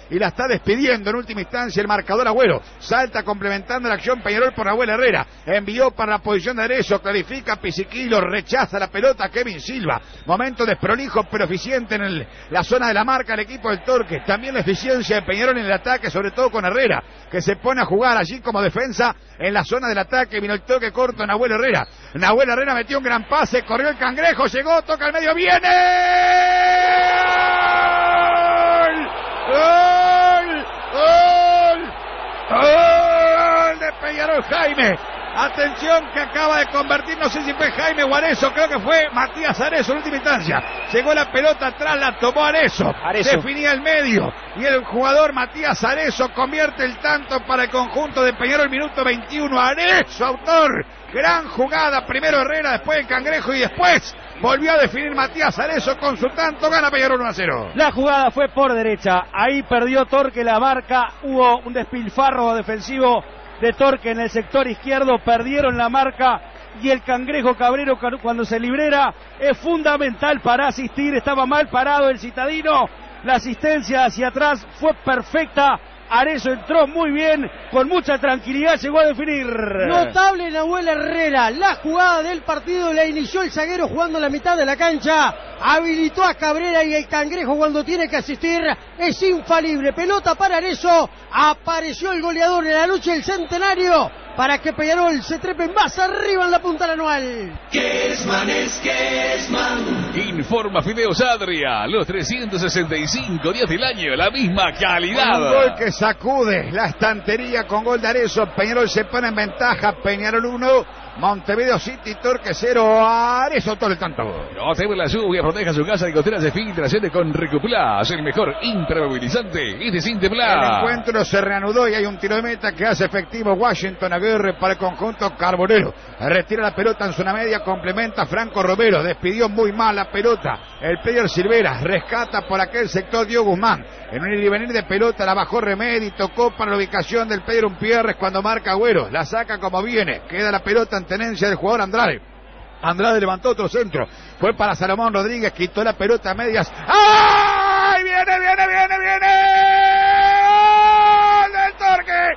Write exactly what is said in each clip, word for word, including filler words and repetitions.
y la está despidiendo en última instancia el marcador Agüero. Salta complementando la acción Peñarol por Nahuel Herrera. Envió para la posición de Arezzo, clarifica Pisiquilo, rechaza la pelota Kevin Silva. Momento desprolijo pero eficiente en el, la zona de la marca el equipo del Torque. También la eficiencia de Peñarol en el ataque, sobre todo con Herrera, que se pone a jugar allí como defensa en la zona del ataque. Vino el toque corto a Nahuel Herrera. Nahuel Herrera metió un gran pase, corrió el Cangrejo, llegó, toca al medio, viene. ¡Gol! ¡Gol! ¡Gol de Peñarol! Jaime, atención que acaba de convertir, no sé si fue Jaime o Arezzo, creo que fue Matías Arezzo en última instancia. Llegó la pelota atrás, la tomó Arezzo, Arezzo. definía el medio y el jugador Matías Arezzo convierte el tanto para el conjunto de Peñarol, minuto veintiuno. Arezzo, autor, gran jugada, primero Herrera, después el Cangrejo y después volvió a definir Matías Arezzo con su tanto, gana Peñarol uno a cero. La jugada fue por derecha, ahí perdió Torque la marca, hubo un despilfarro defensivo de Torque en el sector izquierdo, perdieron la marca y el Cangrejo Cabrero cuando se librera es fundamental para asistir, estaba mal parado el citadino, la asistencia hacia atrás fue perfecta. Arezzo entró muy bien, con mucha tranquilidad llegó a definir. Notable Nahuel Herrera, la jugada del partido la inició el zaguero jugando en la mitad de la cancha, habilitó a Cabrera y el Cangrejo cuando tiene que asistir es infalible. Pelota para Arezzo, apareció el goleador en la noche del centenario para que Peñarol se trepe más arriba en la punta del anual. Kessman es Kessman. Informa Fideos Adria, los trescientos sesenta y cinco días del año, la misma calidad. Un gol que sacude la estantería con gol de Arezzo. Peñarol se pone en ventaja, Peñarol uno, Montevideo City, Torque cero, Arezzo todo el tanto. No teme la lluvia, proteja su casa de goteras de filtración con Recuplas, el mejor impermeabilizante y desinflamable. El encuentro se reanudó y hay un tiro de meta que hace efectivo Washington Aguirre para el conjunto carbonero. Retira la pelota en zona media, complementa Franco Romero, despidió muy mal la pelota. El player Silvera rescata por aquel sector Diego Guzmán. En un ir y venir de pelota la bajó Remedi, tocó para la ubicación del player Umpierres cuando marca Agüero. La saca como viene, queda la pelota en tenencia del jugador Andrade. Andrade levantó otro centro, fue para Salomón Rodríguez, quitó la pelota a medias. ¡Ay! ¡Viene, viene, viene, viene! ¡Gol del Torque!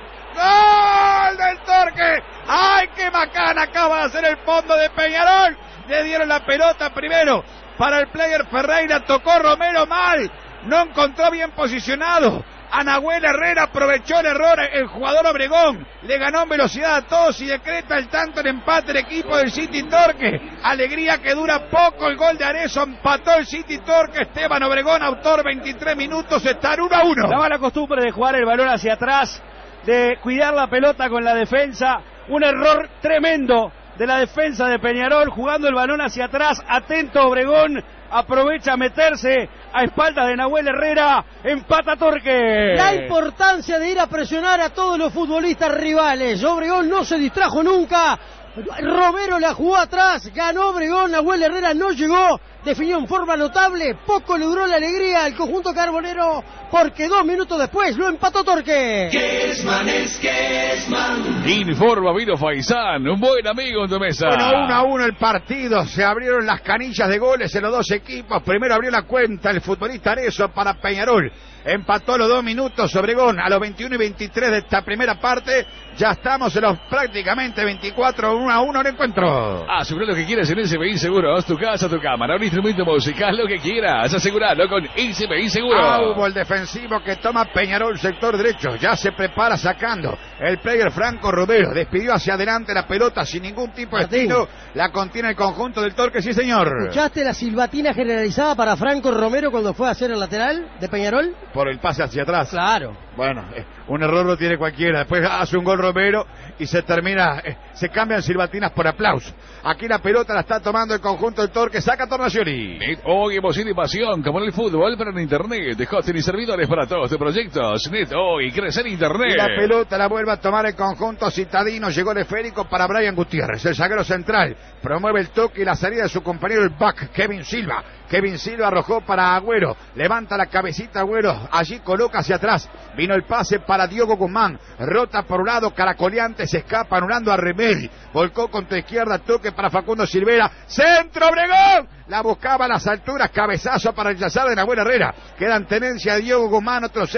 ¡Gol del Torque! ¡Ay, qué macana acaba de hacer el fondo de Peñarol! Le dieron la pelota primero para el player Ferreira, tocó Romero mal, no encontró bien posicionado. A Nahuel Herrera aprovechó el error el jugador Obregón, le ganó en velocidad a todos y decreta el tanto en empate el equipo del City Torque. Alegría que dura poco, el gol de Arezzo, empató el City Torque. Esteban Obregón, autor, veintitrés minutos, están uno a uno. La mala costumbre de jugar el balón hacia atrás, de cuidar la pelota con la defensa, un error tremendo de la defensa de Peñarol, jugando el balón hacia atrás, atento Obregón, aprovecha a meterse a espaldas de Nahuel Herrera, empata Torque. La importancia de ir a presionar a todos los futbolistas rivales. Obregón no se distrajo nunca, Romero la jugó atrás, ganó Obregón, Nahuel Herrera no llegó, definió en forma notable, poco le duró la alegría al conjunto carbonero, porque dos minutos después lo empató Torque. Kessman es Kessman. Informa Vino Faisán, un buen amigo en tu mesa. Bueno, uno a uno el partido, se abrieron las canillas de goles en los dos equipos. Primero abrió la cuenta el futbolista Arezzo para Peñarol, empató a los dos minutos Obregón, a los veintiuno y veintitrés de esta primera parte. Ya estamos en los prácticamente veinticuatro, uno a uno el encuentro. Asegura lo que quieras en S B I Seguros, tu casa, tu cámara, un instrumento musical, lo que quieras, aseguralo con S B I Seguros. Ah, hubo el defensivo que toma Peñarol, sector derecho, ya se prepara sacando el player Franco Romero, despidió hacia adelante la pelota sin ningún tipo de estilo, la contiene el conjunto del Torque, sí señor. ¿Escuchaste la silbatina generalizada para Franco Romero cuando fue a hacer el lateral de Peñarol? Por el pase hacia atrás. Claro. Bueno, eh, un error lo tiene cualquiera, después hace un gol Romero y se termina, eh, se cambian silbatinas por aplauso. Aquí la pelota la está tomando el conjunto del Torque, saca Tornacioni. Net Hoy, emoción y pasión, como en el fútbol, pero en internet, de hosting y servidores para todos tus proyectos. Net Hoy, crecer internet. Y la pelota la vuelve a tomar el conjunto citadino, llegó el esférico para Brian Gutiérrez, el zaguero central, promueve el toque y la salida de su compañero el back, Kevin Silva. Kevin Silva arrojó para Agüero, levanta la cabecita Agüero, allí coloca hacia atrás, vino el pase para Diego Guzmán, rota por un lado, caracoleante, se escapa anulando a Remedi, volcó contra izquierda, toque para Facundo Silvera, centro Obregón, la buscaba a las alturas, cabezazo para rechazar de Nahuel Herrera, queda en tenencia de Diego Guzmán, otro centro,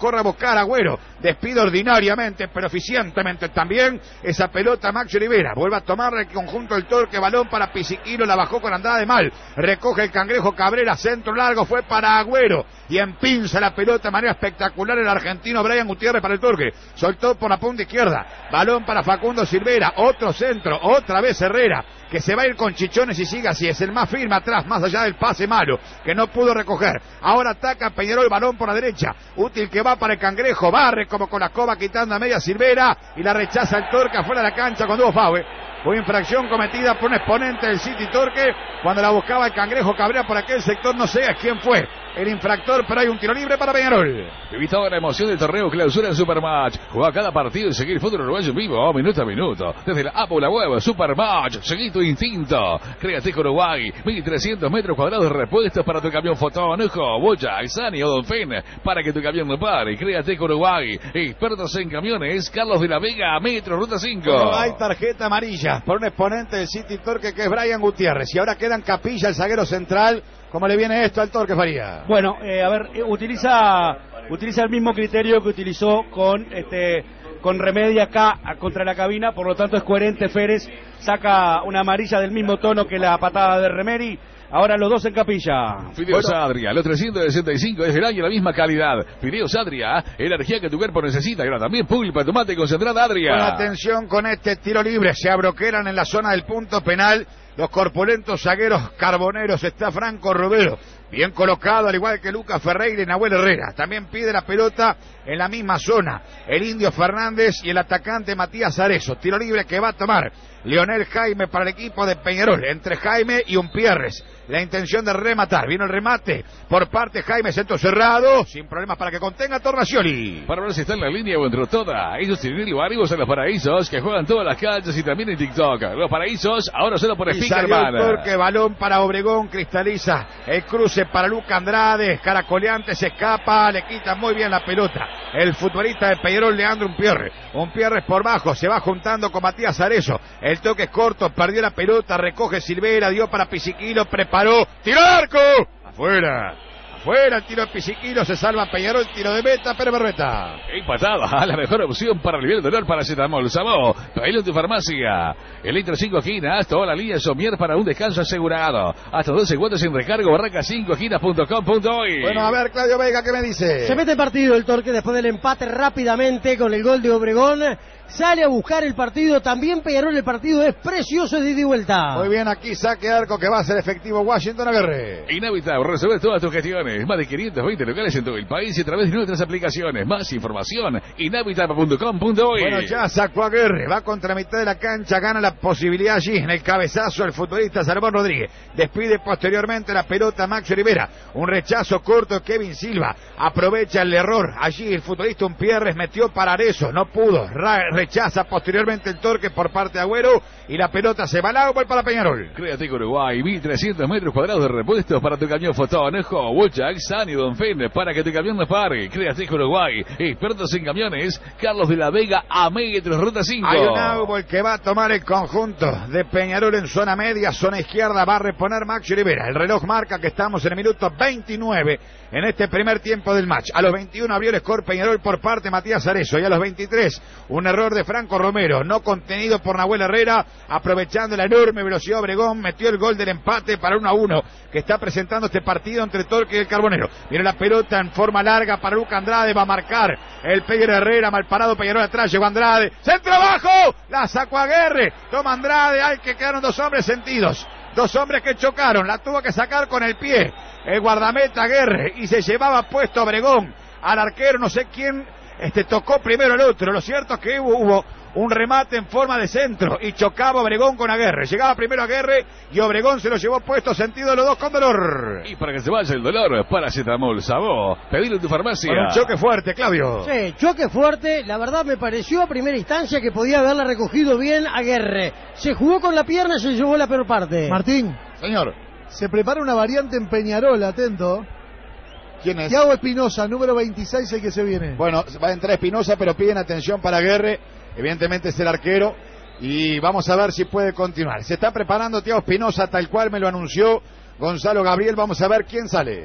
corre a buscar a Agüero, despide ordinariamente, pero eficientemente también esa pelota Maxi Olivera, vuelve a tomar el conjunto del Torque, balón para Pisiquilo, la bajó con Andrade mal, recoge el Cangrejo Cabrera, centro largo, fue para Agüero, y empinza la pelota de manera espectacular el argentino Brian Gutiérrez para el Torque, soltó por la punta izquierda, balón para Facundo Silvera, otro centro, otra vez Herrera, que se va a ir con Chichones y sigue así, es el más firme atrás, más allá del pase malo, que no pudo recoger. Ahora ataca Peñarol, balón por la derecha, útil que va para el Cangrejo, barre como con la escoba quitando a media Silvera, y la rechaza el Torque afuera de la cancha con dos faue. Fue infracción cometida por un exponente del City Torque, cuando la buscaba el Cangrejo Cabrera por aquel sector, no sé a quién fue el infractor, pero hay un tiro libre para Peñarol. Vivita ahora la emoción del torneo Clausura en Supermatch. Juega cada partido y seguir el fútbol uruguayo en vivo, minuto a minuto. Desde la app o la web, Supermatch, seguí tu instinto. Créate con Uruguay, mil trescientos metros cuadrados de repuestos para tu camión Fotón, Ojo, Bocha, Exani o Donfen, para que tu camión no pare. Créate con Uruguay, expertos en camiones, Carlos de la Vega, Metro, Ruta cinco. No hay tarjeta amarilla por un exponente del City Torque que es Brian Gutiérrez. Y ahora queda en Capilla el zaguero central. ¿Cómo le viene esto al Torque, Faría? Bueno, eh, a ver, eh, utiliza utiliza el mismo criterio que utilizó con este con Remedia acá a, contra la cabina, por lo tanto es coherente. Férez saca una amarilla del mismo tono que la patada de Remedi. Ahora los dos en Capilla. Fideos bueno. Adria, los trescientos sesenta y cinco desde el año, la misma calidad. Fideos Adria, energía que tu cuerpo necesita. Y ahora también pulpa, tomate concentrada Adria. Con atención con este tiro libre, se abroqueran en la zona del punto penal los corpulentos zagueros carboneros. Está Franco Romero, bien colocado, al igual que Lucas Ferreira y Nahuel Herrera. También pide la pelota en la misma zona el Indio Fernández y el atacante Matías Arezo. Tiro libre que va a tomar Leonel Jaime para el equipo de Peñarol, entre Jaime y Umpierres. La intención de rematar, vino el remate por parte de Jaime, centro cerrado, sin problemas para que contenga Tornacioli. Para ver si está en la línea o entre toda. Ellos tienen lugares en los paraísos que juegan todas las canchas y también en TikTok. Los paraísos ahora solo por Speakerman. Torque, balón para Obregón, cristaliza el cruce para Luca Andrade, caracoleante, se escapa, le quita muy bien la pelota el futbolista de Peñarol, Leandro Umpierre. Umpierre por bajo, se va juntando con Matías Arezo, el toque es corto, perdió la pelota, recoge Silvera, dio para Pisiquilo, preparó, tiró al arco, afuera. Fuera el tiro de Pisiquilo, se salva Peñarol, tiro de meta, pero Berreta. Empatada, la mejor opción para aliviar el dolor, paracetamol, Sabó, traílo en tu farmacia. El litro cinco esquinas, toda la línea Somier para un descanso asegurado. Hasta doce cuotas sin recargo, barraca cinco esquinas punto com punto uy. Bueno, a ver, Claudio Vega, ¿qué me dice? Se mete en partido el Torque después del empate rápidamente con el gol de Obregón. Sale a buscar el partido, también Peñarol, el partido es precioso de ida y vuelta. Muy bien, aquí saque de arco que va a ser efectivo Washington Aguirre. Inhabitable, resolver todas tus gestiones. Más de quinientos veinte locales en todo el país y a través de nuestras aplicaciones. Más información, inhabitable punto com punto uy. Bueno, ya sacó Aguirre, va contra mitad de la cancha, gana la posibilidad allí en el cabezazo el futbolista Salomón Rodríguez. Despide posteriormente la pelota Max Olivera. Un rechazo corto, Kevin Silva aprovecha el error. Allí el futbolista Umpierres metió para Arezo, no pudo. Ra rechaza posteriormente el Torque por parte de Agüero y la pelota se va al agua para Peñarol. Créate con Uruguay, mil trescientos metros cuadrados de repuestos para tu camión Fotón, Ojo, Bocha, Exani, Donfen, para que tu camión no pare. Créate con Uruguay, expertos en camiones, Carlos de la Vega, a Metros, Ruta cinco. Hay un árbol que va a tomar el conjunto de Peñarol en zona media, zona izquierda, va a reponer Maxi Olivera. El reloj marca que estamos en el minuto veintinueve en este primer tiempo del match. A los veintiuno abrió el score Peñarol por parte de Matías Arezo y a los veintitrés un error de Franco Romero, no contenido por Nahuel Herrera, aprovechando la enorme velocidad Obregón, metió el gol del empate para uno a uno que está presentando este partido entre Torque y el Carbonero. Viene la pelota en forma larga para Luca Andrade, va a marcar el Peñarol Herrera, mal parado Peñarol atrás, llegó Andrade, centro abajo, la sacó Aguirre, toma Andrade, hay que quedaron dos hombres sentidos. Dos hombres que chocaron, la tuvo que sacar con el pie el guardameta Aguirre y se llevaba puesto Obregón al arquero, no sé quién este, tocó primero el otro. Lo cierto es que hubo, hubo un remate en forma de centro y chocaba Obregón con Aguirre. Llegaba primero Aguirre y Obregón se lo llevó puesto, sentido los dos con dolor. Y para que se vaya el dolor, paracetamol, Sabó, pedilo en tu farmacia. Con un choque fuerte, Claudio. Sí, choque fuerte, la verdad me pareció a primera instancia que podía haberla recogido bien Aguirre. Se jugó con la pierna y se llevó la peor parte. Martín. Señor. Se prepara una variante en Peñarol, atento. ¿Quién es? Thiago Espinosa, número veintiséis, el que se viene. Bueno, va a entrar Espinosa, pero piden atención para Aguirre. Evidentemente es el arquero. Y vamos a ver si puede continuar. Se está preparando Thiago Espinosa, tal cual me lo anunció Gonzalo Gabriel. Vamos a ver quién sale.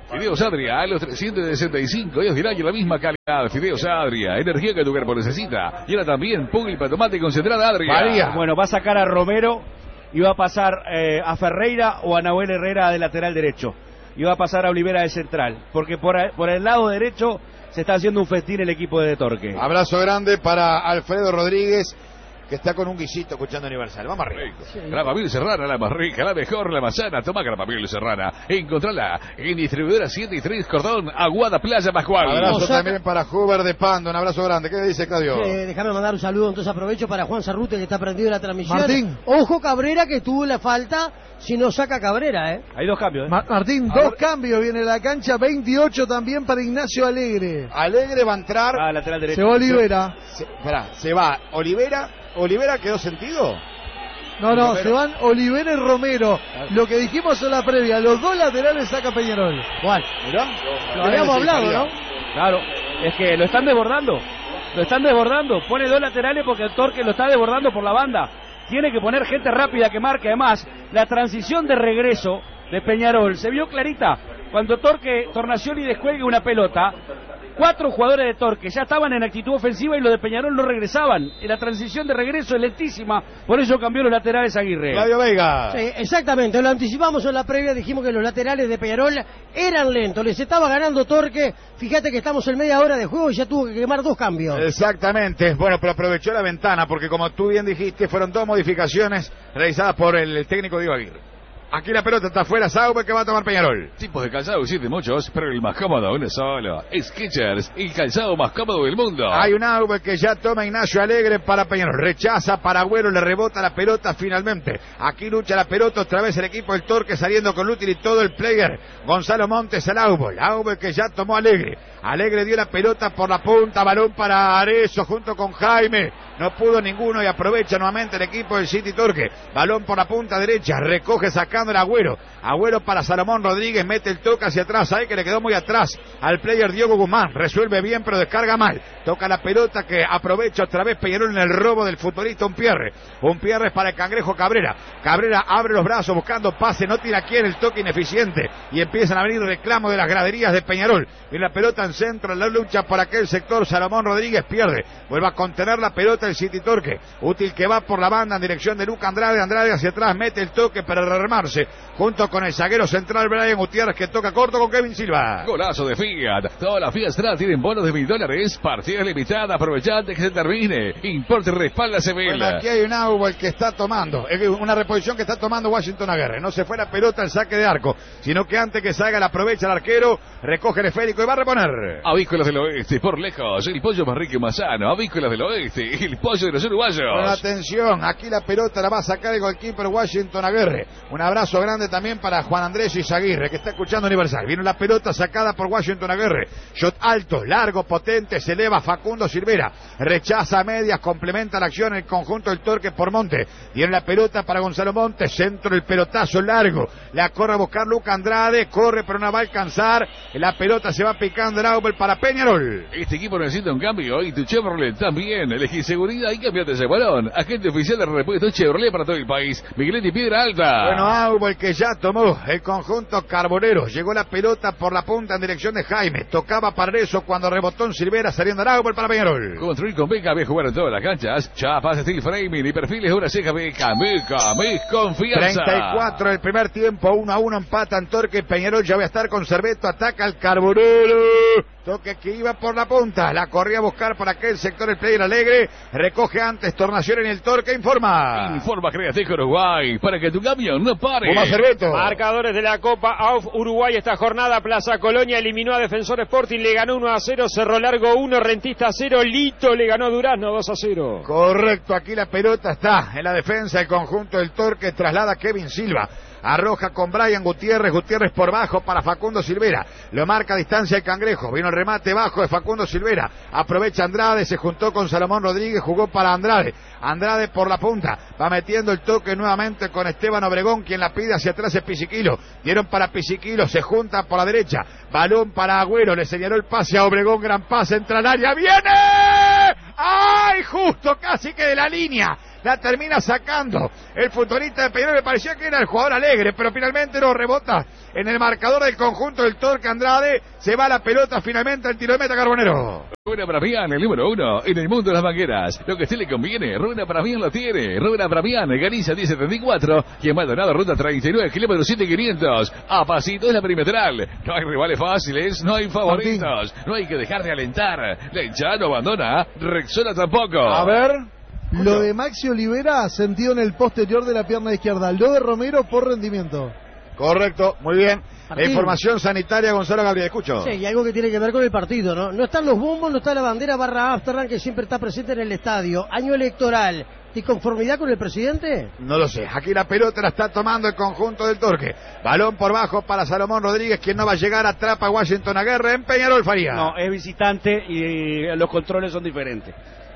Fideos Adria, a los trescientos sesenta y cinco, ellos dirán que la misma calidad. Fideos Adria, energía que tu cuerpo necesita. Y ahora también pulpa, tomate concentrada Adria. María. Bueno, va a sacar a Romero y va a pasar eh, a Ferreira o a Nahuel Herrera de lateral derecho. Y va a pasar a Olivera de central. Porque por, por el lado derecho se está haciendo un festín el equipo de Torque. Abrazo grande para Alfredo Rodríguez, que está con un guisito escuchando Universal. Vamos arriba. Sí. Gramamil Serrana, la más rica, la mejor, la manzana. Toma Gramamil Serrana. Encontrala en distribuidora siete y tres Cordón, Aguada, Playa, Pascual. Abrazo Osaca. También para Huber de Pando. Un abrazo grande. ¿Qué dice Claudio? Eh, déjame mandar un saludo, entonces aprovecho para Juan Sarrute, que está prendido en la transmisión. Martín. Ojo Cabrera, que tuvo la falta. Si no saca Cabrera, ¿eh? Hay dos cambios, ¿eh? Ma Martín, dos cambios. Viene la cancha, veintiocho también para Ignacio Alegre. Alegre va a entrar. Ah, lateral derecho. Se va Olivera. Se, esperá, se va Olivera. ¿Olivera quedó sentido? No, no, Romero. Se van Olivera y Romero. Lo que dijimos en la previa, los dos laterales saca Peñarol. ¿Cuál? ¿Mirá? Lo habíamos hablado, ¿no? Claro, es que lo están desbordando. Lo están desbordando. Pone dos laterales porque el Torque lo está desbordando por la banda. Tiene que poner gente rápida que marque. Además, la transición de regreso de Peñarol se vio clarita. Cuando Torque, Tornacioli descuelgue una pelota, cuatro jugadores de Torque ya estaban en actitud ofensiva y los de Peñarol no regresaban. Y la transición de regreso es lentísima, por eso cambió los laterales Aguirre. Claudio Veiga. Sí, exactamente, lo anticipamos en la previa, dijimos que los laterales de Peñarol eran lentos, les estaba ganando Torque. Fíjate que estamos en media hora de juego y ya tuvo que quemar dos cambios. Exactamente, bueno, pero aprovechó la ventana porque, como tú bien dijiste, fueron dos modificaciones realizadas por el técnico Diego Aguirre. Aquí la pelota está afuera, Sauber, que va a tomar Peñarol. Tipos de calzado existen muchos, pero el más cómodo uno solo. Skechers, el calzado más cómodo del mundo. Hay un Sauber que ya toma Ignacio Alegre para Peñarol. Rechaza para Agüero, le rebota la pelota finalmente. Aquí lucha la pelota otra vez el equipo del Torque, saliendo con Lútil y todo el player. Gonzalo Montes al Auber. Auber que ya tomó Alegre. Alegre dio la pelota por la punta, balón para Arezzo junto con Jaime. No pudo ninguno y aprovecha nuevamente el equipo del City Torque. Balón por la punta derecha, recoge sacando el Agüero. Agüero para Salomón Rodríguez, mete el toque hacia atrás, ahí que le quedó muy atrás al player Diogo Guzmán. Resuelve bien pero descarga mal. Toca la pelota que aprovecha otra vez Peñarol en el robo del futbolista Umpierre. Umpierre para el Cangrejo Cabrera. Cabrera abre los brazos buscando pase, no tira aquí en el toque ineficiente. Y empiezan a venir reclamos de las graderías de Peñarol. Y la pelota en centro, en la lucha por aquel sector, Salomón Rodríguez pierde. Vuelve a contener la pelota el City Torque. Útil que va por la banda en dirección de Luca Andrade. Andrade hacia atrás, mete el toque para rearmarse. Junto con el zaguero central Brian Gutiérrez, que toca corto con Kevin Silva. Golazo de Fiat. Todas las Fiat Strada tienen bonos de mil dólares. Partida limitada. Aprovecha antes que se termine. Importe respalda Sevilla. Bueno, aquí hay un Auber que está tomando. Es una reposición que está tomando Washington Aguirre. No se fue la pelota al saque de arco, sino que antes que salga la aprovecha el arquero. Recoge el esférico y va a reponer. Avícolas del Oeste, por lejos. El pollo más rico y más sano. Avícolas del Oeste. El pollo de los uruguayos. Bueno, atención. Aquí la pelota la va a sacar el goalkeeper Washington Aguirre. Un abrazo grande también para Juan Andrés Izaguirre, que está escuchando Universal. Viene la pelota sacada por Washington Aguirre. Shot alto, largo, potente, se eleva Facundo Silvera. Rechaza a medias, complementa la acción el conjunto del Torque por Monte. Viene la pelota para Gonzalo Montes, centro el pelotazo largo. La corre a buscar Luca Andrade, corre pero no va a alcanzar. La pelota se va picando el Auber para Peñarol. Este equipo necesita un cambio y tu Chevrolet también. Elegí seguridad y cambiate ese balón. Agente oficial de repuesto Chevrolet para todo el país. Migueletti Piedra Alta. Bueno, Auber que ya tomó el conjunto carbonero. Llegó la pelota por la punta en dirección de Jaime. Tocaba para eso cuando rebotó en Silvera saliendo al Auber para Peñarol. Construir con B K B, jugar en todas las canchas. Chapas, steel framing y perfiles de una ceja B K B. B K B, confianza. treinta y cuatro el primer tiempo, uno a uno empatan Torque y Peñarol. Ya va a estar con Cerveto, ataca al carbonero. Toque que iba por la punta, la corría a buscar para aquel sector el player Alegre. Recoge antes Tornación en el Torque, informa. Informa Createco Uruguay, para que tu camión no pare. Puma Cerveto. Marcadores de la Copa A U F Uruguay esta jornada. Plaza Colonia eliminó a Defensor Sporting, le ganó uno a cero. Cerro Largo uno, Rentista cero. Lito le ganó a Durazno dos a cero. Correcto, aquí la pelota está en la defensa del conjunto del Torque. Traslada a Kevin Silva. Arroja con Brian Gutiérrez, Gutiérrez por bajo para Facundo Silvera. Lo marca a distancia el Cangrejo. Vino el remate bajo de Facundo Silvera. Aprovecha Andrade, se juntó con Salomón Rodríguez, jugó para Andrade. Andrade por la punta. Va metiendo el toque nuevamente con Esteban Obregón, quien la pide hacia atrás es Pisiquilo. Dieron para Pisiquilo, se junta por la derecha. Balón para Agüero, le señaló el pase a Obregón, gran pase, entra al área. ¡Viene! ¡Ay! Justo, casi que de la línea. la termina sacando el futbolista de Peñarol. Me parecía que era el jugador alegre, pero finalmente no rebota en el marcador del conjunto del Torque Andrade. Se va la pelota finalmente al tiro de meta Carbonero. Rubén Abramián, el número uno en el mundo de las mangueras. Lo que a usted le conviene, Rubén Abramián lo tiene. Rubén Abramián, Galicia diez setenta y cuatro. Y en Maldonado, ruta treinta y nueve, kilómetro siete mil quinientos. A pasito es la perimetral. No hay rivales fáciles, no hay favoritos. No hay que dejar de alentar. La hinchada no abandona, Rexona tampoco. A ver. Lo de Maxi Olivera sentido en el posterior de la pierna izquierda. Lo de Romero por rendimiento. Correcto, muy bien. La Martín. información sanitaria, Gonzalo Gabriel, escucho. Sí, y algo que tiene que ver con el partido, ¿no? No están los bombos, no está la bandera barra Amsterdam que siempre está presente en el estadio. Año electoral. ¿Y conformidad con el presidente? No lo sé. Aquí la pelota la está tomando el conjunto del Torque. Balón por bajo para Salomón Rodríguez, quien no va a llegar. Atrapa a Washington Aguirre en Peñarol Faría. No, es visitante y los controles son diferentes.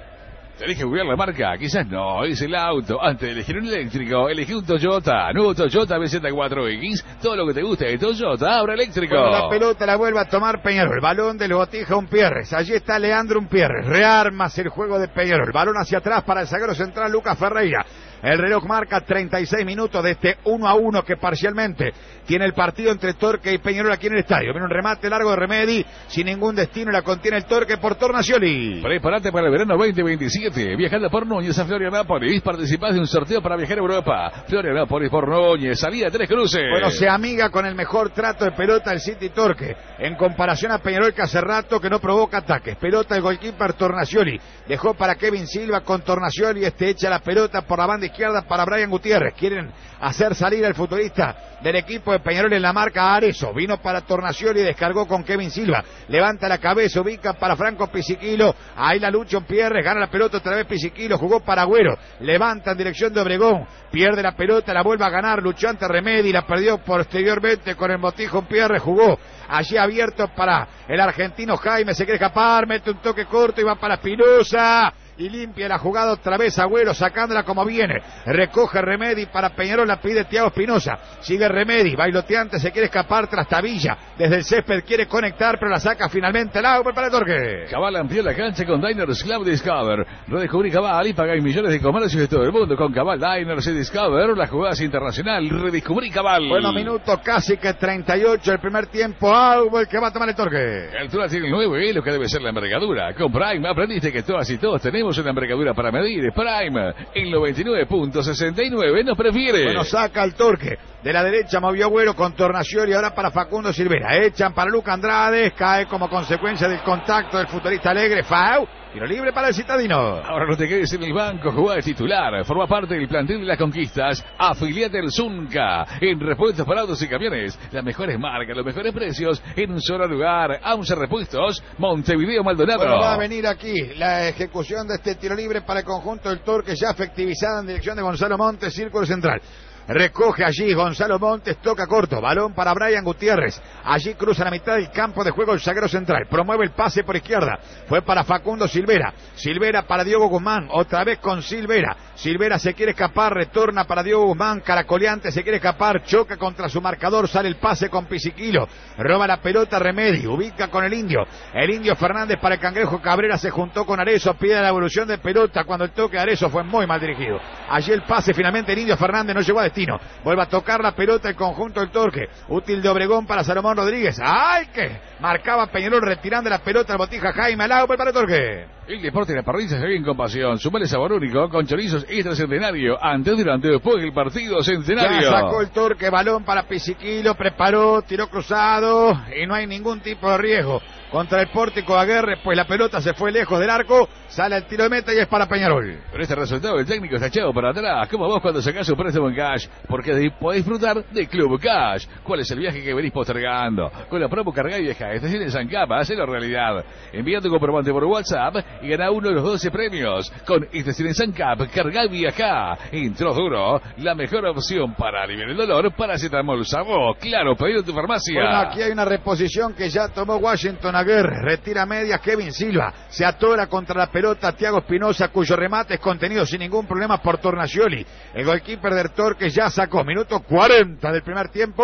Te dije jugar la marca, quizás no, es el auto. Antes de elegir un eléctrico, elegí un Toyota. Nuevo Toyota B Z cuatro X. Todo lo que te guste de Toyota, ahora eléctrico. Cuando la pelota la vuelve a tomar Peñarol. Balón del Botija Umpierres. Allí está Leandro Umpierres. Rearmas el juego de Peñarol. Balón hacia atrás para el zaguero central Lucas Ferreira. El reloj marca treinta y seis minutos de este uno a uno que parcialmente tiene el partido entre Torque y Peñarol aquí en el estadio. Viene un remate largo de Remedi, sin ningún destino, la contiene el Torque por Tornacioli. Prepárate para el verano veinte veintisiete. Viajando por Núñez a Florianópolis. Participás de un sorteo para viajar a Europa. Florianópolis por Núñez. Salida tres cruces. Bueno, se amiga con el mejor trato de pelota el City Torque. En comparación a Peñarol, que hace rato que no provoca ataques. Pelota del goalkeeper Tornacioli. Dejó para Kevin Silva con Tornacioli. Este echa la pelota por la banda izquierda para Brian Gutiérrez. Quieren hacer salir al futbolista del equipo de Peñarol en la marca Arezo. Vino para Tornacioli y descargó con Kevin Silva. Levanta la cabeza, ubica para Franco Pisiquilo. Ahí la lucha Umpierres, gana la pelota otra vez Pisiquilo, jugó para Agüero. Levanta en dirección de Obregón. Pierde la pelota, la vuelve a ganar luchante Remedi. La perdió posteriormente con el Botijo Umpierres. Jugó allí abierto para el argentino Jaime. Se quiere escapar, mete un toque corto y va para Espinosa. Y limpia la jugada otra vez Agüero, sacándola como viene. Recoge Remedi para Peñarol, la pide Thiago Espinosa. Sigue Remedi, bailoteante, se quiere escapar tras Tabilla. Desde el césped quiere conectar, pero la saca finalmente el Auber para el Torque. Cabal amplió la cancha con Diners Club Discover. Redescubrí Cabal y pagáis millones de comercios de todo el mundo con Cabal Diners y Discover. La jugada es internacional. Redescubrí Cabal. Bueno, minuto casi que treinta y ocho el primer tiempo. Auber que va a tomar el Torque. El Tura tiene el nueve, lo que debe ser la envergadura. Con Prime aprendiste que todas y todos tenemos una envergadura para medir. Prime en noventa y nueve punto sesenta y nueve nos prefiere. Bueno, saca el Torque. De la derecha movió Agüero con Tornacioli, ahora para Facundo Silvera. Echan para Luca Andrade, cae como consecuencia del contacto del futbolista Alegre. Fau, tiro libre para el citadino. Ahora no te quedes en el banco, jugá de titular. Forma parte del plantel de las conquistas. Afiliate del Zunca. En repuestos para autos y camiones. Las mejores marcas, los mejores precios en un solo lugar. Amsa Repuestos, Montevideo Maldonado. Bueno, va a venir aquí la ejecución de este tiro libre para el conjunto del Torque, ya efectivizada en dirección de Gonzalo Montes, círculo central. Recoge allí Gonzalo Montes, toca corto, balón para Brian Gutiérrez. Allí cruza la mitad del campo de juego el zaguero central. Promueve el pase por izquierda. Fue para Facundo Silvera. Silvera para Diogo Guzmán. Otra vez con Silvera. Silvera se quiere escapar, retorna para Diogo Guzmán. Caracoleante se quiere escapar, choca contra su marcador. Sale el pase con Pisiquilo. Roba la pelota Remedi. Ubica con el Indio. El Indio Fernández para el Cangrejo Cabrera. Se juntó con Arezo. Pide la evolución de pelota cuando el toque de Arezo fue muy mal dirigido. Allí el pase finalmente el Indio Fernández no llegó a destino. Vuelve a tocar la pelota el conjunto del Torque. Útil de Obregón para Salomón Rodríguez. ¡Ay, que! Marcaba Peñarol retirando la pelota al Botija Jaime al Auber para el Torque. El deporte de la parrilla se vive con pasión. Sumale sabor único con chorizos extra centenario. Antes, durante, después del partido centenario. Ya sacó el Torque, balón para Pisiquilo, preparó, tiró cruzado y no hay ningún tipo de riesgo contra el pórtico de Aguirre, pues la pelota se fue lejos del arco, sale el tiro de meta y es para Peñarol. Pero este resultado el técnico está echado para atrás, como vos cuando sacás un préstamo en cash, porque podés disfrutar de Club Cash. ¿Cuál es el viaje que venís postergando? Con la promo Cargá y Viaja, estación en San Capa, hacelo realidad. Envía tu comprobante por WhatsApp y gana uno de los doce premios. Con estación en San Cap, Cargá y Viaja. Intro duro, la mejor opción para aliviar el dolor, paracetamol Sabó. Claro, pedido en tu farmacia. Bueno, aquí hay una reposición que ya tomó Washington Aguirre, retira medias Kevin Silva, se atora contra la pelota Thiago Espinosa, cuyo remate es contenido sin ningún problema por Tornacioli. El goalkeeper del Torque ya sacó, minuto cuarenta del primer tiempo,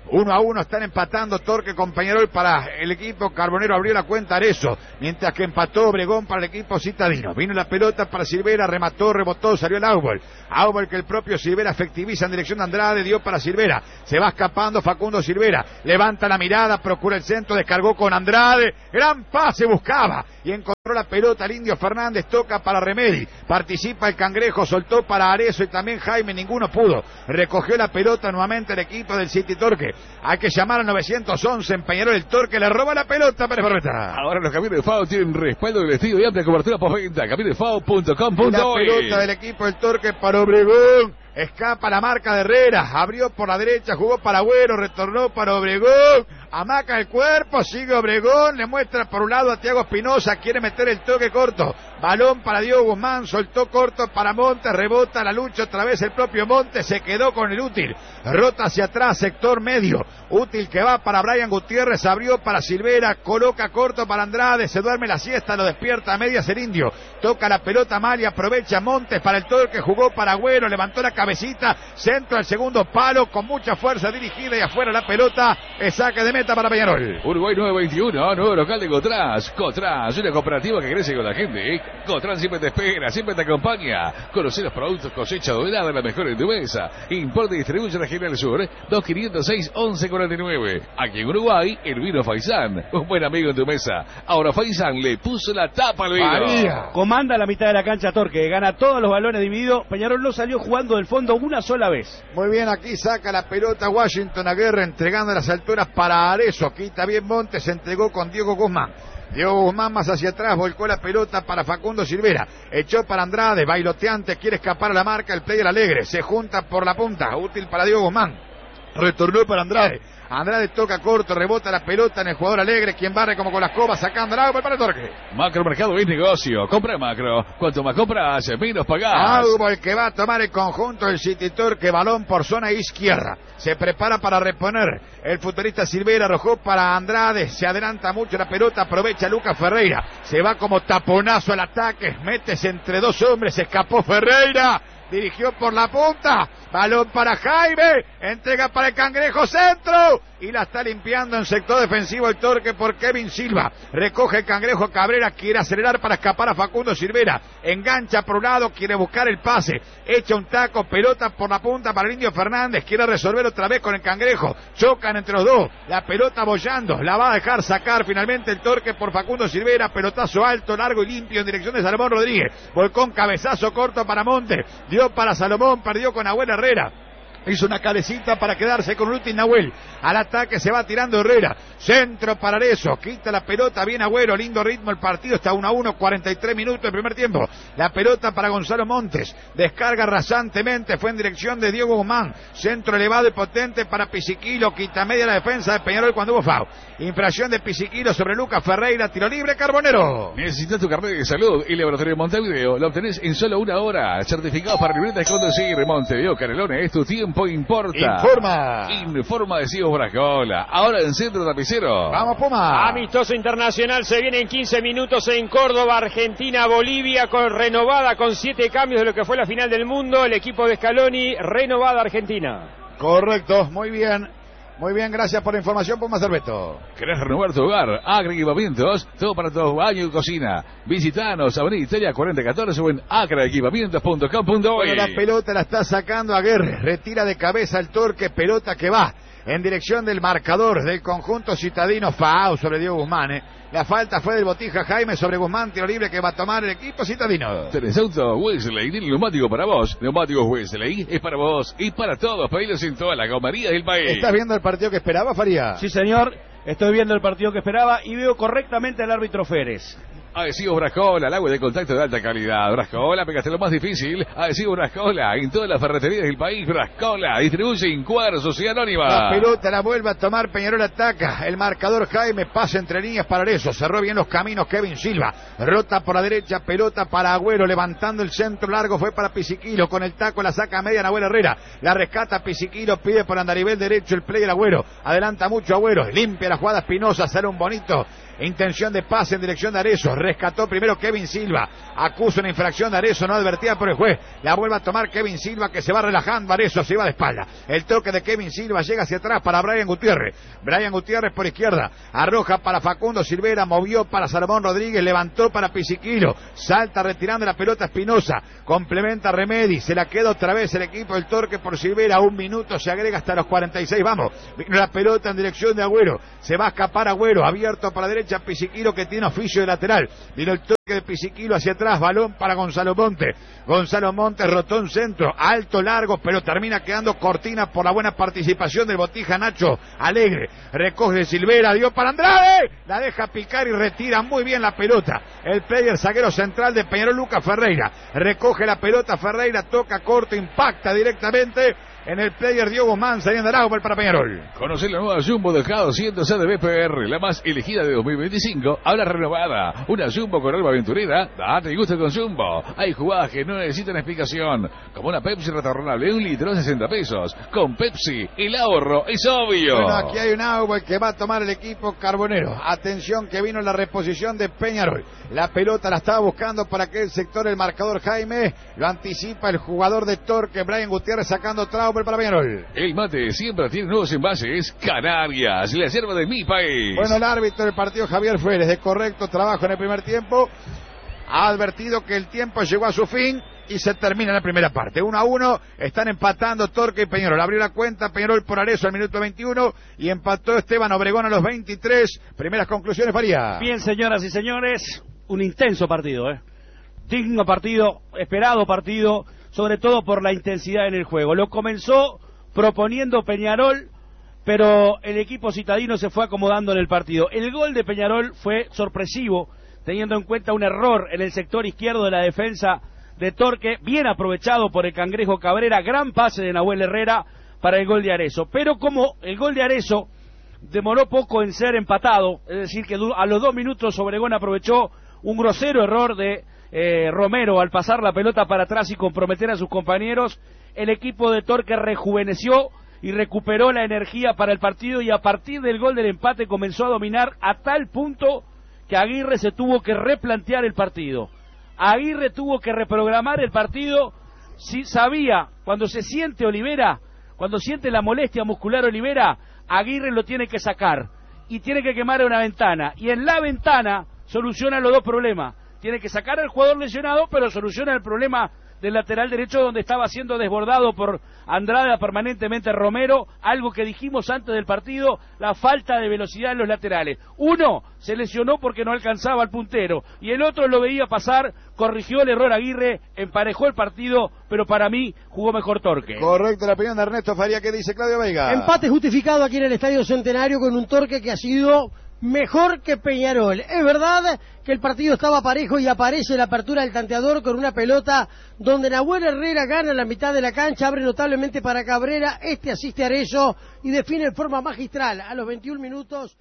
Uno a uno están empatando Torque con Peñarol para el equipo Carbonero. Abrió la cuenta Arezzo, mientras que empató Obregón para el equipo citadino. Vino la pelota para Silvera, remató, rebotó, salió el Aubol. Aubol que el propio Silvera efectiviza en dirección de Andrade, dio para Silvera. Se va escapando Facundo Silvera. Levanta la mirada, procura el centro, descargó con Andrade. Gran pase buscaba y encontró la pelota el Indio Fernández, toca para Remedi. Participa el Cangrejo, soltó para Arezzo y también Jaime, ninguno pudo. Recogió la pelota nuevamente el equipo del City Torque. Hay que llamar al novecientos once en Peñarol. El Torque le roba la pelota para Forbeta. Ahora los camiones F A O tienen respaldo del estilo y amplia cobertura por venta. camiones F A O punto com punto La pelota del equipo del Torque para Obregón. Escapa la marca de Herrera. Abrió por la derecha, jugó para Agüero, retornó para Obregón. Amaca el cuerpo, sigue Obregón, le muestra por un lado a Thiago Espinosa, quiere meter el toque corto. Balón para Diego Guzmán, soltó corto para Montes, rebota la lucha otra vez el propio Montes, se quedó con el útil. Rota hacia atrás, sector medio. Útil que va para Brian Gutiérrez, abrió para Silvera, coloca corto para Andrade, se duerme la siesta, lo despierta a medias el Indio. Toca la pelota mal y aprovecha Montes para el Torque, jugó para Agüero, levantó la cabecita, centro al segundo palo, con mucha fuerza dirigida y afuera la pelota, el saque de meta para Peñarol. Uruguay nueve veintiuno, nuevo local de Cotrans. Cotrans, una cooperativa que crece con la gente. Cotrans siempre te espera, siempre te acompaña. Conocer los productos cosecha doblada, la mejor en tu mesa. Importa y distribuye Regional Sur, dos quinientos seis, once cuarenta y nueve. Aquí en Uruguay, el vino Faisán, un buen amigo en tu mesa. Ahora Faisán le puso la tapa al vino. María. Comanda la mitad de la cancha Torque, gana todos los balones divididos. Peñarol no salió jugando del fondo una sola vez. Muy bien, aquí saca la pelota Washington Aguirre, entregando las alturas para Arezzo. Quita bien Montes, se entregó con Diego Guzmán. Diego Guzmán más hacia atrás, volcó la pelota para Facundo Silvera. Echó para Andrade, bailoteante, quiere escapar a la marca, el player alegre. Se junta por la punta, útil para Diego Guzmán. Retornó para Andrade. Andrade toca corto, rebota la pelota en el jugador alegre, quien barre como con las cobas, sacando el agua para el Torque. Macro Mercado es negocio, compra Macro. Cuanto más compras, menos pagás. Algo el que va a tomar el conjunto del City Torque, balón por zona izquierda. Se prepara para reponer. El futbolista Silvera arrojó para Andrade, se adelanta mucho la pelota, aprovecha Lucas Ferreira. Se va como taponazo al ataque, métese entre dos hombres, se escapó Ferreira. Dirigió por la punta, balón para Jaime, entrega para el Cangrejo, centro, y la está limpiando en sector defensivo el Torque por Kevin Silva. Recoge el Cangrejo Cabrera, quiere acelerar para escapar a Facundo Silvera, engancha por un lado, quiere buscar el pase, echa un taco, pelota por la punta para el Indio Fernández, quiere resolver otra vez con el Cangrejo, chocan entre los dos, la pelota bollando, la va a dejar sacar finalmente el Torque por Facundo Silvera, pelotazo alto, largo y limpio en dirección de Salomón Rodríguez, volcón, cabezazo corto para Montes, dio para Salomón, perdió con Nahuel Herrera. Hizo una calecita para quedarse con Lutin Nahuel. Al ataque se va tirando Herrera. Centro para Arezzo. Quita la pelota. Bien Agüero. Lindo ritmo el partido. Está uno a uno. cuarenta y tres minutos del primer tiempo. La pelota para Gonzalo Montes. Descarga rasantemente. Fue en dirección de Diego Guzmán. Centro elevado y potente para Pisiquilo. Quita media la defensa de Peñarol cuando hubo foul. Infracción de Pisiquilo sobre Lucas Ferreira. Tiro libre Carbonero. Necesitas tu carnet de salud y Laboratorio de Montevideo. Lo obtenés en solo una hora. Certificado para libreta de conducir. Montevideo, Canelones. Es tu tiempo. Importa. Informa. Informa de Ciegos Brascola. Ahora en Centro Tapicero. Vamos, Puma. Amistoso internacional se viene en quince minutos en Córdoba, Argentina, Bolivia, con renovada con siete cambios de lo que fue la final del mundo. El equipo de Scaloni, renovada Argentina. Correcto, muy bien. Muy bien, gracias por la información, Puma Cerveto. ¿Querés renovar tu hogar? Acre Equipamientos, todo para tu baño y cocina. Visitanos, Avenida Italia cuarenta catorce o en acre equipamientos punto com punto uy. Bueno, la pelota la está sacando Aguirre, retira de cabeza el Torque, pelota que va en dirección del marcador del conjunto citadino. Foul sobre Diego Guzmán, eh. La falta fue del Botija Jaime sobre Guzmán, tiro libre que va a tomar el equipo citadino. Tenés auto Wesley, tiene neumático para vos. Neumáticos Wesley es para vos y para todos. Pedidos en todas las gomerías del país. ¿Estás viendo el partido que esperaba, Faría? Sí, señor. Estoy viendo el partido que esperaba y veo correctamente al árbitro Férez. Adhesivos Brascola, el agua de contacto de alta calidad. Brascola, pegaste lo más difícil. Adhesivos Brascola, en todas las ferreterías del país. Brascola, distribuye en Cuadra Sociedad Anónima. La pelota la vuelve a tomar, Peñarol ataca. El marcador Jaime pasa entre líneas para Arezzo. Cerró bien los caminos Kevin Silva. Rota por la derecha, pelota para Agüero. Levantando el centro largo fue para Pisiquilo. Con el taco la saca a media Nahuel Herrera. La rescata Pisiquilo, pide por andarivel derecho el player Agüero. Adelanta mucho Agüero. Limpia la jugada Espinosa. Sale un bonito intención de pase en dirección de Arezzo, rescató primero Kevin Silva, acusa una infracción de Arezzo no advertida por el juez, la vuelve a tomar Kevin Silva que se va relajando, Arezzo se va de espalda, el toque de Kevin Silva llega hacia atrás para Brian Gutiérrez, Brian Gutiérrez por izquierda, arroja para Facundo Silvera, movió para Salomón Rodríguez, levantó para Pisiquilo, salta retirando la pelota Espinosa, complementa Remedi, se la queda otra vez el equipo del Torque por Silvera, un minuto se agrega hasta los cuarenta y seis, vamos, vino la pelota en dirección de Agüero, se va a escapar Agüero, abierto para la derecha Pisiquilo que tiene oficio de lateral, vino el toque de Pisiquilo hacia atrás, balón para Gonzalo Montes, Gonzalo Montes rotó un centro, alto, largo, pero termina quedando cortina por la buena participación del Botija Nacho Alegre, recoge Silvera, dio para Andrade, la deja picar y retira muy bien la pelota, el player zaguero central de Peñarol Lucas Ferreira, recoge la pelota Ferreira, toca corto, impacta directamente en el player Diogo Guzmán, saliendo al agua para Peñarol. Conocer la nueva Jumbo Delgado ciento C de B P R, la más elegida de dos mil veinticinco, ahora renovada. Una Jumbo con alma aventurera, date gusto con Jumbo. Hay jugadas que no necesitan explicación, como una Pepsi retornable, un litro sesenta pesos. Con Pepsi, el ahorro es obvio. Bueno, aquí hay un agua que va a tomar el equipo carbonero. Atención que vino la reposición de Peñarol. La pelota la estaba buscando para aquel sector el marcador Jaime, lo anticipa el jugador de Torque, Brian Gutiérrez sacando Trauber para Peñarol. El mate siempre tiene nuevos envases. Canarias, la yerba de mi país. Bueno, el árbitro del partido Javier Férez, de correcto trabajo en el primer tiempo, ha advertido que el tiempo llegó a su fin y se termina la primera parte. Uno a uno, están empatando Torque y Peñarol. Abrió la cuenta Peñarol por Arezzo al minuto veintiuno y empató Esteban Obregón a los veintitrés. Primeras conclusiones, Faría. Bien, señoras y señores, un intenso partido, ¿eh? Digno partido, esperado partido, sobre todo por la intensidad en el juego. Lo comenzó proponiendo Peñarol, pero el equipo citadino se fue acomodando en el partido. El gol de Peñarol fue sorpresivo, teniendo en cuenta un error en el sector izquierdo de la defensa de Torque, bien aprovechado por el Cangrejo Cabrera, gran pase de Nahuel Herrera para el gol de Arezzo. Pero como el gol de Arezzo demoró poco en ser empatado, es decir que a los dos minutos Obregón aprovechó un grosero error de eh, Romero al pasar la pelota para atrás y comprometer a sus compañeros, el equipo de Torque rejuveneció y recuperó la energía para el partido, y a partir del gol del empate comenzó a dominar a tal punto que Aguirre se tuvo que replantear el partido. Aguirre tuvo que reprogramar el partido. Si sabía, cuando se siente Olivera, cuando siente la molestia muscular Olivera, Aguirre lo tiene que sacar y tiene que quemar una ventana, y en la ventana soluciona los dos problemas. Tiene que sacar al jugador lesionado, pero soluciona el problema del lateral derecho, donde estaba siendo desbordado por Andrada permanentemente Romero, algo que dijimos antes del partido, la falta de velocidad en los laterales. Uno se lesionó porque no alcanzaba al puntero, y el otro lo veía pasar, corrigió el error Aguirre, emparejó el partido, pero para mí jugó mejor Torque. Correcto, la opinión de Ernesto Faría. ¿Qué dice Claudio Veiga? Empate justificado aquí en el Estadio Centenario con un Torque que ha sido mejor que Peñarol. Es verdad que el partido estaba parejo y aparece la apertura del tanteador con una pelota donde Nahuel Herrera gana la mitad de la cancha, abre notablemente para Cabrera, este asiste a Arezzo y define en forma magistral a los veintiún minutos.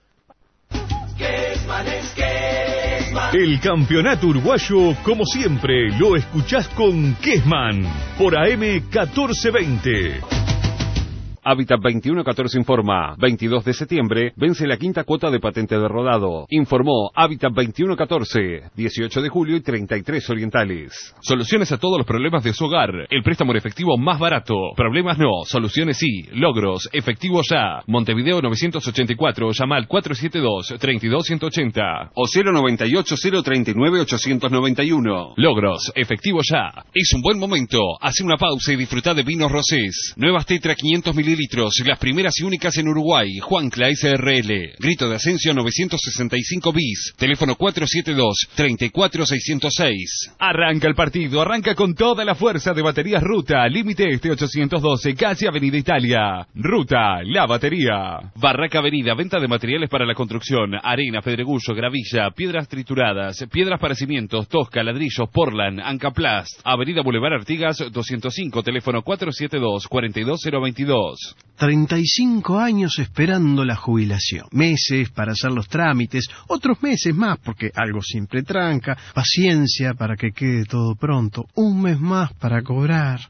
El campeonato uruguayo, como siempre, lo escuchás con Kesman por A M catorce veinte. Hábitat veintiuno catorce informa, veintidós de septiembre, vence la quinta cuota de patente de rodado. Informó Hábitat veintiuno catorce, dieciocho de julio y treinta y tres orientales. Soluciones a todos los problemas de su hogar. El préstamo en efectivo más barato. Problemas no, soluciones sí. Logros, efectivo ya. Montevideo novecientos ochenta y cuatro, llama al cuatro siete dos, tres dos uno cero cero. O cero noventa y ocho, cero treinta y nueve, ochocientos noventa y uno. Logros, efectivo ya. Es un buen momento. Hace una pausa y disfruta de vinos rosés. Nuevas Tetra quinientos mililitros. Las primeras y únicas en Uruguay. Juancla S R L. Grito de Ascenso novecientos sesenta y cinco bis. Teléfono cuatro siete dos, tres cuatro seis cero seis. Arranca el partido. Arranca con toda la fuerza de Baterías Ruta. Límite este ochocientos doce, calle Avenida Italia. Ruta, la batería. Barraca Avenida. Venta de materiales para la construcción. Arena, pedregullo, gravilla, piedras trituradas, piedras para cimientos, tosca, ladrillos, portland, Ancaplast. Avenida Boulevard Artigas doscientos cinco. Teléfono cuatro siete dos, cuatro dos cero dos dos. treinta y cinco años esperando la jubilación. Meses para hacer los trámites, otros meses más porque algo siempre tranca. Paciencia para que quede todo pronto. Un mes más para cobrar.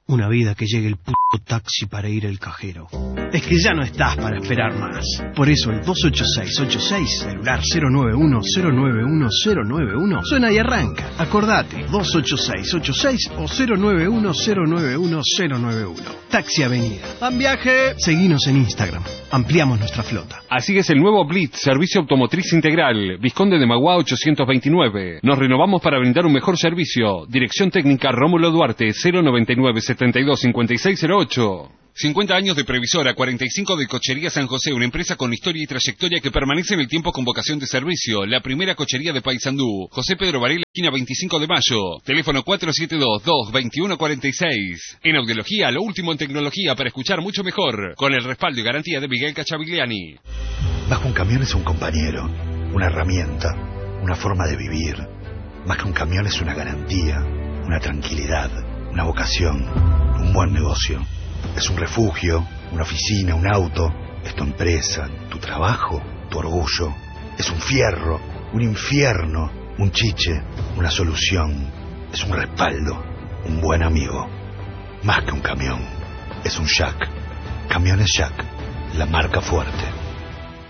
Una vida que llegue el puto taxi para ir al cajero. Es que ya no estás para esperar más. Por eso el dos ocho seis ocho seis, celular cero nueve uno cero nueve uno cero nueve uno, suena y arranca. Acordate, dos ocho seis ocho seis o cero nueve uno cero nueve uno cero nueve uno. Taxi Avenida. ¡Van viaje! Seguinos en Instagram. Ampliamos nuestra flota. Así es el nuevo Blitz, servicio automotriz integral, Vizconde de Maguá ochocientos veintinueve. Nos renovamos para brindar un mejor servicio. Dirección técnica Rómulo Duarte, cero noventa y nueve setenta y dos cincuenta y seis cero ocho. cincuenta años de Previsora, cuarenta y cinco de Cochería San José, una empresa con historia y trayectoria que permanece en el tiempo con vocación de servicio. La primera cochería de Paysandú. José Pedro Varela, esquina veinticinco de mayo. Teléfono cuatro siete dos, dos dos uno cuatro seis. En audiología, lo último en tecnología para escuchar mucho mejor. Con el respaldo y garantía de Miguel Cachavigliani. Bajo un camión es un compañero, una herramienta, una forma de vivir. Más que un camión es una garantía, una tranquilidad, una vocación, un buen negocio. Es un refugio, una oficina, un auto, es tu empresa, tu trabajo, tu orgullo. Es un fierro, un infierno, un chiche, una solución. Es un respaldo, un buen amigo. Más que un camión, es un Jack. Camiones Jack, la marca fuerte.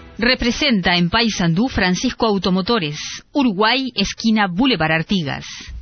Representa en Paysandú Francisco Automotores, Uruguay, esquina Boulevard Artigas.